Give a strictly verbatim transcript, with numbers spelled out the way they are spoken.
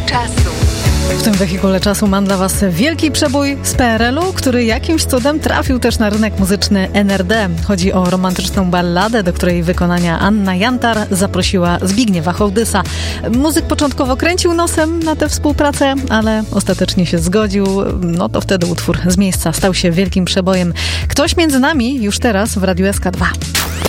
czasu. W tym wehikule czasu mam dla Was wielki przebój z P R L u, który jakimś cudem trafił też na rynek muzyczny N R D. Chodzi o romantyczną balladę, do której wykonania Anna Jantar zaprosiła Zbigniewa Hołdysa. Muzyk początkowo kręcił nosem na tę współpracę, ale ostatecznie się zgodził. No to wtedy utwór z miejsca stał się wielkim przebojem. Ktoś między nami już teraz w Radiu S K dwa.